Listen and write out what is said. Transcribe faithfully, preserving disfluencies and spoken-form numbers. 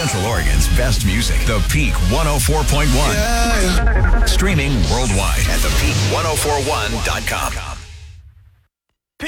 Central Oregon's best music. The Peak one oh four point one. Yeah, yeah. Streaming worldwide at the peak one oh four one dot com.